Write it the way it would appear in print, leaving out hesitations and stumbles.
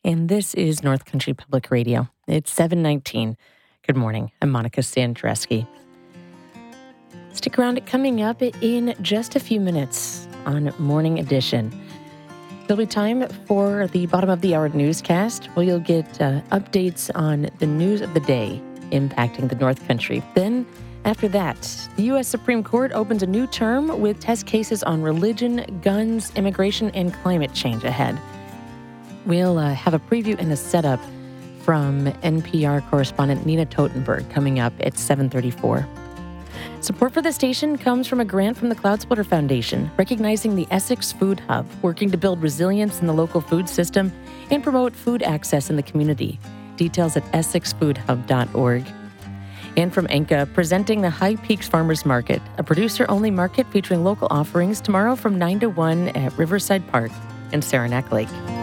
And this is North Country Public Radio. It's 7:19. Good morning. I'm Monica Sandreski. Stick around. Coming up in just a few minutes on Morning Edition. There'll be time for the bottom of the hour newscast, where you'll get updates on the news of the day impacting the North Country. Then, after that, the U.S. Supreme Court opens a new term with test cases on religion, guns, immigration, and climate change ahead. We'll have a preview and a setup from NPR correspondent Nina Totenberg coming up at 7:34. Support for the station comes from a grant from the Cloudsplitter Foundation, recognizing the Essex Food Hub, working to build resilience in the local food system and promote food access in the community. Details at essexfoodhub.org. And from Enka, presenting the High Peaks Farmers Market, a producer-only market featuring local offerings tomorrow from 9 to 1 at Riverside Park and Saranac Lake.